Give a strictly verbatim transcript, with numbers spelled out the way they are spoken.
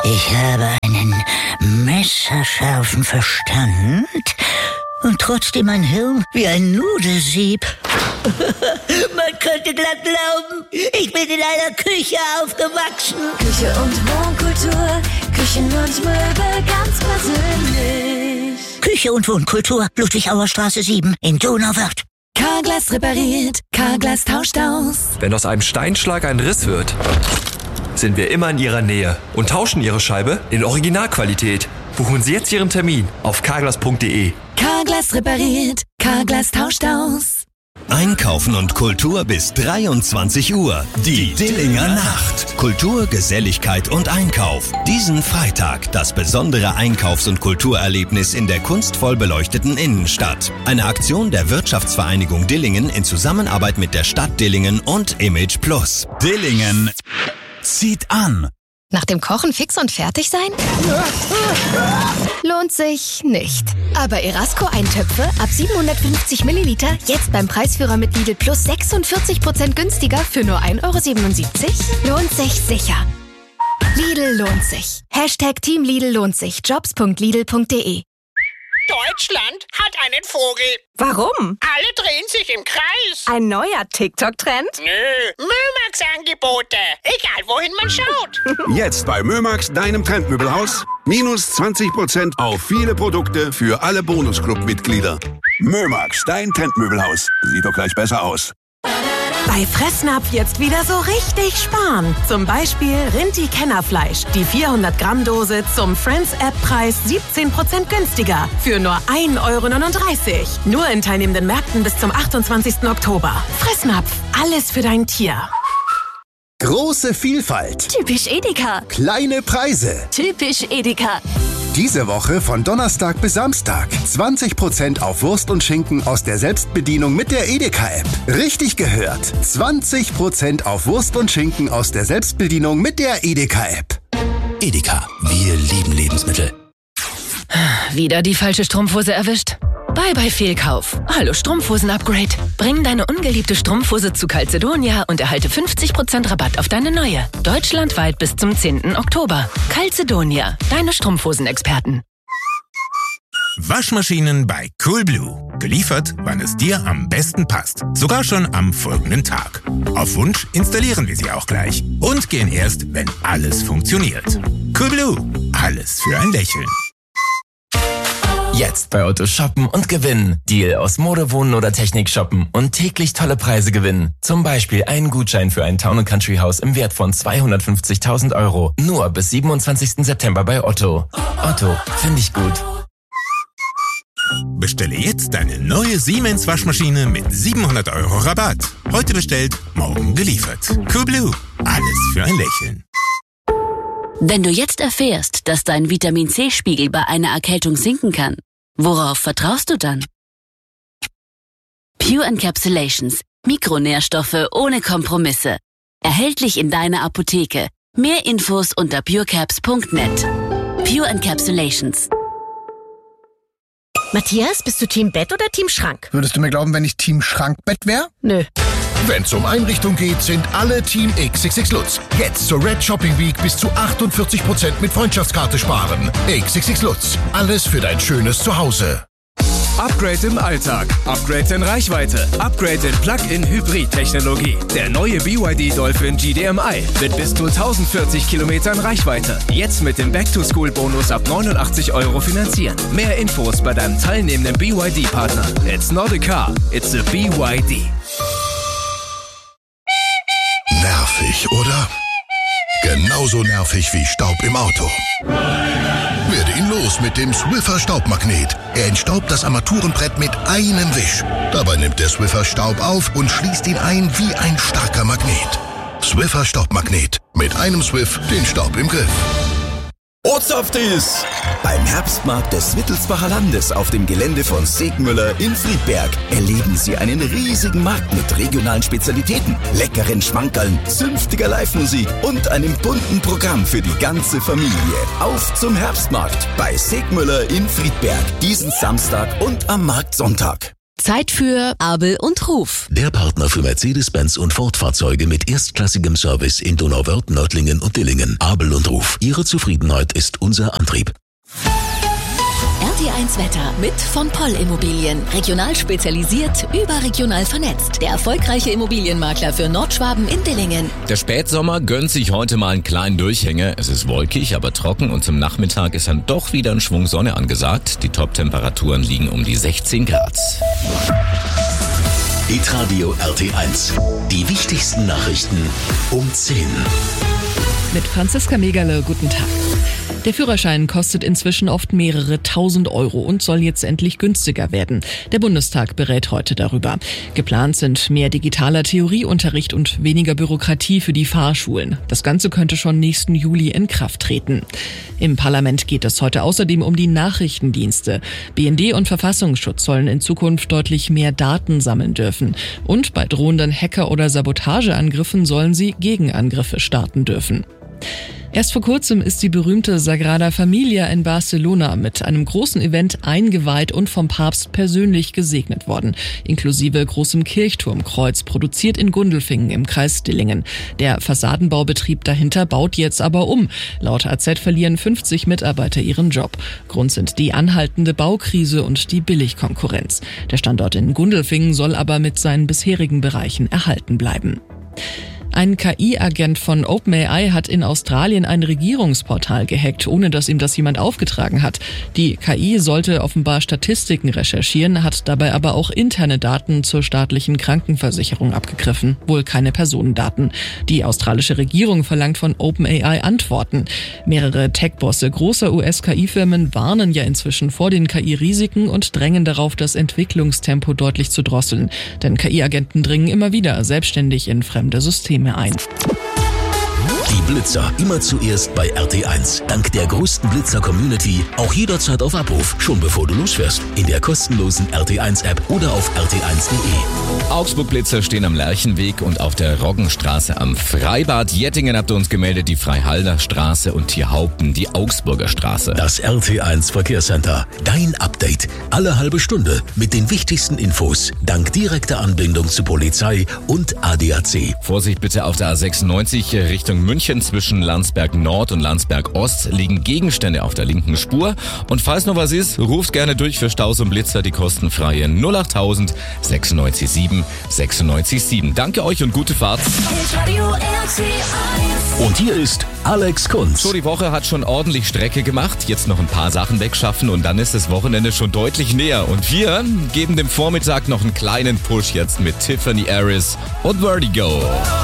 Ich habe einen messerscharfen Verstand und trotzdem ein Hirn wie ein Nudelsieb. Man könnte glatt glauben, ich bin in einer Küche aufgewachsen. Küche und Wohnkultur, Küchen und Möbel ganz persönlich. Küche und Wohnkultur, Ludwig-Auer-Straße sieben in Donauwörth. Carglass repariert, Carglass tauscht aus. Wenn aus einem Steinschlag ein Riss wird, sind wir immer in Ihrer Nähe und tauschen Ihre Scheibe in Originalqualität. Buchen Sie jetzt Ihren Termin auf carglass punkt de. Carglass repariert, Carglass tauscht aus. Einkaufen und Kultur bis dreiundzwanzig Uhr. Die Dillinger Nacht. Kultur, Geselligkeit und Einkauf. Diesen Freitag das besondere Einkaufs- und Kulturerlebnis in der kunstvoll beleuchteten Innenstadt. Eine Aktion der Wirtschaftsvereinigung Dillingen in Zusammenarbeit mit der Stadt Dillingen und Image Plus. Dillingen zieht an. Nach dem Kochen fix und fertig sein? Lohnt sich nicht. Aber Erasco-Eintöpfe ab siebenhundertfünfzig Milliliter jetzt beim Preisführer mit Lidl Plus sechsundvierzig Prozent günstiger für nur ein Euro siebenundsiebzig? Lohnt sich sicher. Lidl lohnt sich. Hashtag Team Lidl lohnt sich. jobs punkt lidl punkt de. Deutschland hat einen Vogel. Warum? Alle drehen sich im Kreis. Ein neuer TikTok-Trend? Nö, Mömax-Angebote. Egal, wohin man schaut. Jetzt bei Mömax, deinem Trendmöbelhaus. Minus zwanzig Prozent auf viele Produkte für alle Bonusclub-Mitglieder. Mömax, dein Trendmöbelhaus. Sieht doch gleich besser aus. Bei Fressnapf jetzt wieder so richtig sparen. Zum Beispiel Rinti-Kennerfleisch. Die vierhundert Gramm Dose zum Friends-App-Preis siebzehn Prozent günstiger. Für nur ein Euro neununddreißig. Nur in teilnehmenden Märkten bis zum achtundzwanzigsten Oktober. Fressnapf. Alles für dein Tier. Große Vielfalt. Typisch Edeka. Kleine Preise. Typisch Edeka. Diese Woche von Donnerstag bis Samstag. zwanzig Prozent auf Wurst und Schinken aus der Selbstbedienung mit der Edeka-App. Richtig gehört. zwanzig Prozent auf Wurst und Schinken aus der Selbstbedienung mit der Edeka-App. Edeka, wir lieben Lebensmittel. Wieder die falsche Strumpfhose erwischt? Bye bye Fehlkauf. Hallo Strumpfhosen-Upgrade. Bring deine ungeliebte Strumpfhose zu Calzedonia und erhalte fünfzig Prozent Rabatt auf deine neue. Deutschlandweit bis zum zehnten Oktober. Calzedonia, deine Strumpfhosenexperten. Waschmaschinen bei Coolblue. Geliefert, wann es dir am besten passt. Sogar schon am folgenden Tag. Auf Wunsch installieren wir sie auch gleich. Und gehen erst, wenn alles funktioniert. Coolblue. Alles für ein Lächeln. Jetzt bei Otto shoppen und gewinnen. Deal aus Mode, Wohnen oder Technik shoppen und täglich tolle Preise gewinnen. Zum Beispiel einen Gutschein für ein Town and Country Haus im Wert von zweihundertfünfzigtausend Euro. Nur bis siebenundzwanzigsten September bei Otto. Otto, finde ich gut. Bestelle jetzt deine neue Siemens Waschmaschine mit siebenhundert Euro Rabatt. Heute bestellt, morgen geliefert. Coolblue. Alles für ein Lächeln. Wenn du jetzt erfährst, dass dein Vitamin-C-Spiegel bei einer Erkältung sinken kann, worauf vertraust du dann? Pure Encapsulations. Mikronährstoffe ohne Kompromisse. Erhältlich in deiner Apotheke. Mehr Infos unter purecaps punkt net. Pure Encapsulations. Matthias, bist du Team Bett oder Team Schrank? Würdest du mir glauben, wenn ich Team Schrankbett wäre? Nö. Wenn's um Einrichtung geht, sind alle Team X X X Lutz. Jetzt zur Red Shopping Week bis zu achtundvierzig Prozent mit Freundschaftskarte sparen. X X X Lutz. Alles für dein schönes Zuhause. Upgrade im Alltag, Upgrade in Reichweite, Upgrade in Plug-in-Hybrid-Technologie. Der neue B Y D Dolphin G D M I mit bis zu tausendvierzig Kilometern Reichweite. Jetzt mit dem Back-to-School-Bonus ab neunundachtzig Euro finanzieren. Mehr Infos bei deinem teilnehmenden B Y D-Partner. It's not a car, it's a B Y D. Nervig, oder? Genauso nervig wie Staub im Auto. Werde ihn los mit dem Swiffer Staubmagnet. Er entstaubt das Armaturenbrett mit einem Wisch. Dabei nimmt der Swiffer Staub auf und schließt ihn ein wie ein starker Magnet. Swiffer Staubmagnet. Mit einem Swiff den Staub im Griff. Ortshaftis! Beim Herbstmarkt des Wittelsbacher Landes auf dem Gelände von Segmüller in Friedberg erleben Sie einen riesigen Markt mit regionalen Spezialitäten, leckeren Schmankerln, zünftiger Live-Musik und einem bunten Programm für die ganze Familie. Auf zum Herbstmarkt bei Segmüller in Friedberg, diesen Samstag und am Marktsonntag. Zeit für Abel und Ruf. Der Partner für Mercedes-Benz und Ford-Fahrzeuge mit erstklassigem Service in Donauwörth, Nördlingen und Dillingen. Abel und Ruf. Ihre Zufriedenheit ist unser Antrieb. R T eins Wetter mit von Poll Immobilien. Regional spezialisiert, überregional vernetzt. Der erfolgreiche Immobilienmakler für Nordschwaben in Dillingen. Der Spätsommer gönnt sich heute mal einen kleinen Durchhänger. Es ist wolkig, aber trocken und zum Nachmittag ist dann doch wieder ein Schwung Sonne angesagt. Die Top-Temperaturen liegen um die sechzehn Grad. Hitradio R T eins. Die wichtigsten Nachrichten um zehn. Mit Franziska Megerle, guten Tag. Der Führerschein kostet inzwischen oft mehrere tausend Euro und soll jetzt endlich günstiger werden. Der Bundestag berät heute darüber. Geplant sind mehr digitaler Theorieunterricht und weniger Bürokratie für die Fahrschulen. Das Ganze könnte schon nächsten Juli in Kraft treten. Im Parlament geht es heute außerdem um die Nachrichtendienste. B N D und Verfassungsschutz sollen in Zukunft deutlich mehr Daten sammeln dürfen. Und bei drohenden Hacker- oder Sabotageangriffen sollen sie Gegenangriffe starten dürfen. Erst vor kurzem ist die berühmte Sagrada Familia in Barcelona mit einem großen Event eingeweiht und vom Papst persönlich gesegnet worden, inklusive großem Kirchturmkreuz, produziert in Gundelfingen im Kreis Dillingen. Der Fassadenbaubetrieb dahinter baut jetzt aber um. Laut A Z verlieren fünfzig Mitarbeiter ihren Job. Grund sind die anhaltende Baukrise und die Billigkonkurrenz. Der Standort in Gundelfingen soll aber mit seinen bisherigen Bereichen erhalten bleiben. Ein K I-Agent von OpenAI hat in Australien ein Regierungsportal gehackt, ohne dass ihm das jemand aufgetragen hat. Die K I sollte offenbar Statistiken recherchieren, hat dabei aber auch interne Daten zur staatlichen Krankenversicherung abgegriffen, wohl keine Personendaten. Die australische Regierung verlangt von OpenAI Antworten. Mehrere Tech-Bosse großer U S-K I-Firmen warnen ja inzwischen vor den K I-Risiken und drängen darauf, das Entwicklungstempo deutlich zu drosseln. Denn K I-Agenten dringen immer wieder selbstständig in fremde Systeme ein. Die Blitzer immer zuerst bei R T eins. Dank der größten Blitzer-Community auch jederzeit auf Abruf, schon bevor du losfährst. In der kostenlosen R T eins App oder auf R T eins Punkt de. Augsburg-Blitzer stehen am Lerchenweg und auf der Roggenstraße am Freibad. Jettingen habt ihr uns gemeldet, die Freihalder Straße und Tierhaupten die Augsburger Straße. Das R T eins Verkehrscenter. Dein Update. Alle halbe Stunde mit den wichtigsten Infos. Dank direkter Anbindung zu Polizei und A D A C. Vorsicht bitte auf der A sechsundneunzig Richtung München. Zwischen Landsberg Nord und Landsberg Ost liegen Gegenstände auf der linken Spur. Und falls noch was ist, ruft gerne durch für Staus und Blitzer die kostenfreie null acht null null sechsundneunzig sieben sechsundneunzig sieben. Danke euch und gute Fahrt. Und hier ist Alex Kunz. So, die Woche hat schon ordentlich Strecke gemacht. Jetzt noch ein paar Sachen wegschaffen und dann ist das Wochenende schon deutlich näher. Und wir geben dem Vormittag noch einen kleinen Push jetzt mit Tiffany Harris und Vertigo.